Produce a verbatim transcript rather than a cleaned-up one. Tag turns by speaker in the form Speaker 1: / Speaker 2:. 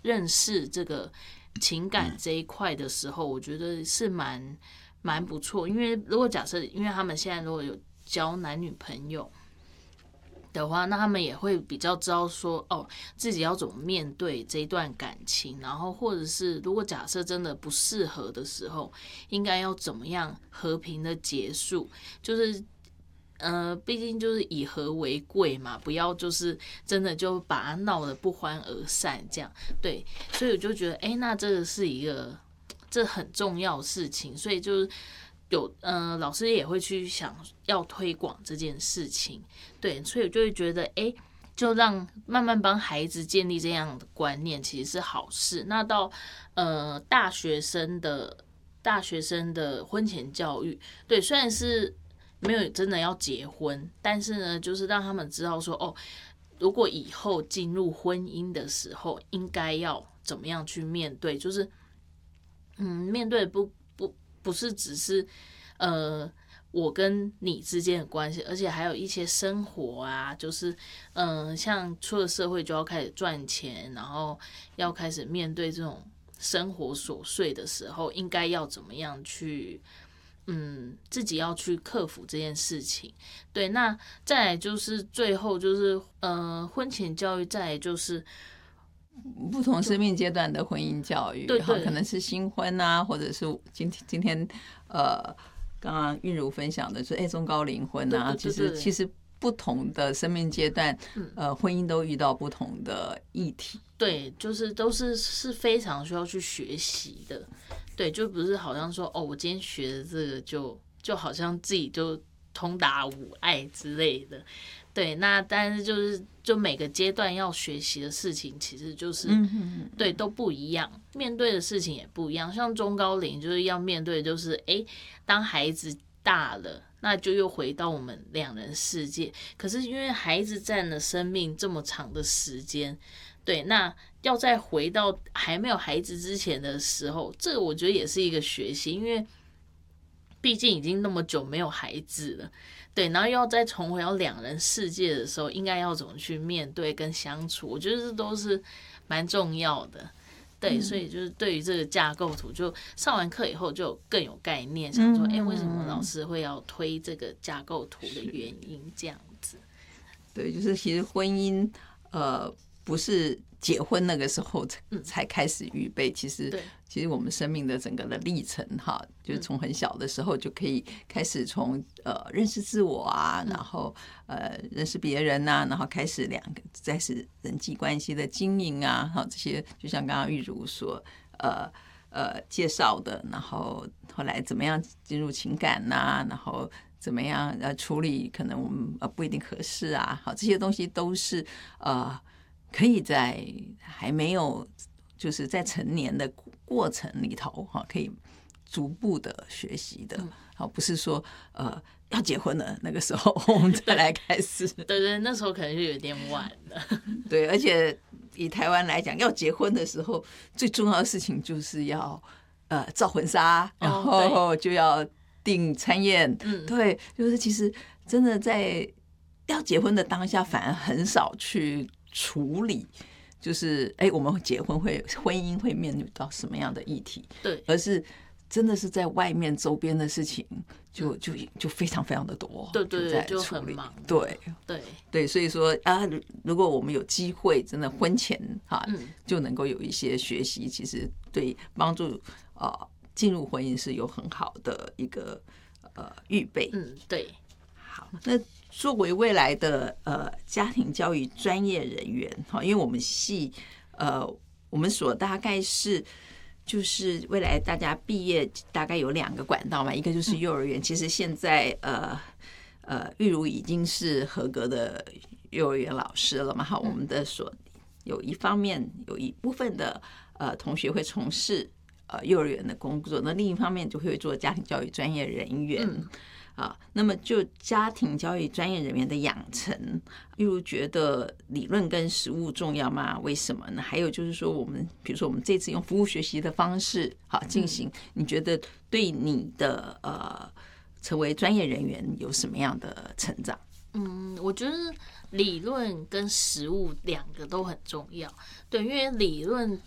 Speaker 1: 认识这个情感这一块的时候，我觉得是蛮蛮不错。因为如果假设，因为他们现在如果有交男女朋友的话，那他们也会比较知道说，哦，自己要怎么面对这一段感情，然后或者是如果假设真的不适合的时候，应该要怎么样和平的结束，就是呃，毕竟就是以和为贵嘛，不要就是真的就把它闹得不欢而散这样。对，所以我就觉得，哎、欸，那这个是一个这很重要的事情，所以就是。有呃，老师也会去想要推广这件事情，对，所以我就会觉得，哎、欸，就让慢慢帮孩子建立这样的观念，其实是好事。那到呃大学生的大学生的婚前教育，对，虽然是没有真的要结婚，但是呢，就是让他们知道说，哦，如果以后进入婚姻的时候，应该要怎么样去面对，就是嗯，面对不。不是只是呃我跟你之间的关系，而且还有一些生活啊，就是嗯、呃，像出了社会就要开始赚钱，然后要开始面对这种生活琐碎的时候，应该要怎么样去嗯自己要去克服这件事情。对，那再来就是最后就是呃婚前教育，再来就是
Speaker 2: 不同生命阶段的婚姻教育，
Speaker 1: 对对，
Speaker 2: 可能是新婚啊，或者是今天今天呃，刚刚韵如分享的是哎中高龄婚啊，
Speaker 1: 对对对对，
Speaker 2: 其实其实不同的生命阶段，
Speaker 1: 嗯、
Speaker 2: 呃，婚姻都遇到不同的议题。
Speaker 1: 对，就是都是是非常需要去学习的。对，就不是好像说哦，我今天学的这个就就好像自己就通达无碍之类的。对，那但是就是就每个阶段要学习的事情，其实就是、嗯、对都不一样，面对的事情也不一样。像中高龄就是要面对，就是哎，当孩子大了，那就又回到我们两人世界。可是因为孩子占了生命这么长的时间，对，那要再回到还没有孩子之前的时候，这个我觉得也是一个学习，因为毕竟已经那么久没有孩子了。对，然后又要再重回到两人世界的时候，应该要怎么去面对跟相处？我觉得这都是蛮重要的。对，所以就是对于这个架构图，就上完课以后就更有概念，想说，哎、欸，为什么老师会要推这个架构图的原因？这样子。
Speaker 2: 对，就是其实婚姻，呃，不是结婚那个时候才开始预备，其实其实我们生命的整个的历程哈，就是从很小的时候就可以开始从呃认识自我啊，然后呃认识别人啊，然后开始两个开始人际关系的经营啊，哈，这些就像刚刚玉如所呃呃介绍的，然后后来怎么样进入情感呐、啊，然后怎么样呃处理可能我们呃不一定合适啊，好，这些东西都是呃。可以在还没有就是在成年的过程里头哈，可以逐步的学习的，好，不是说呃要结婚了那个时候我们再来开始。
Speaker 1: 对 对, 对，那时候可能就有点晚了。
Speaker 2: 对，而且以台湾来讲，要结婚的时候最重要的事情就是要呃照婚纱，然后就要订餐宴。嗯，对，就是其实真的在要结婚的当下，反而很少去处理，就是哎，我们结婚会婚姻会面临到什么样的议题？
Speaker 1: 对，
Speaker 2: 而是真的是在外面周边的事情就，就就就非常非常的多。
Speaker 1: 对对对，就很忙。
Speaker 2: 对
Speaker 1: 对
Speaker 2: 对，所以说啊，如果我们有机会，真的婚前哈、嗯，就能够有一些学习，其实对帮助呃进入婚姻是有很好的一个呃预备。
Speaker 1: 嗯，对。
Speaker 2: 好，那作为未来的呃家庭教育专业人员，哈，因为我们系呃我们所大概是就是未来大家毕业大概有两个管道嘛，一个就是幼儿园，其实现在呃呃玉如已经是合格的幼儿园老师了嘛，哈，我们的所有一方面有一部分的呃同学会从事呃幼儿园的工作，那另一方面就会做家庭教育专业人员。嗯啊，那么就家庭教育专业人员的养成，例如觉得理论跟实务重要吗？为什么呢？还有就是说，我们比如说我们这次用服务学习的方式好进行，你觉得对你的呃成为专业人员有什么样的成长？
Speaker 1: 嗯，我觉得理论跟实务两个都很重要。对，因为理论